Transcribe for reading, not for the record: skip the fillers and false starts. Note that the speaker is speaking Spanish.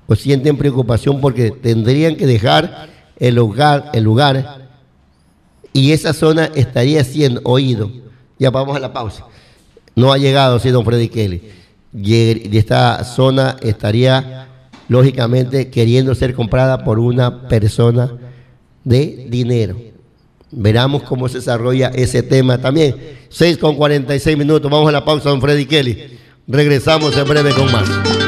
o sienten preocupación porque tendrían que dejar el lugar y esa zona estaría siendo oído. Ya vamos a la pausa. No ha llegado, sí, don Freddy Kelly. Y esta zona estaría, lógicamente, queriendo ser comprada por una persona de dinero. Veramos cómo se desarrolla ese tema también. 6:46 minutos. Vamos a la pausa, don Freddy Kelly. Regresamos en breve con más.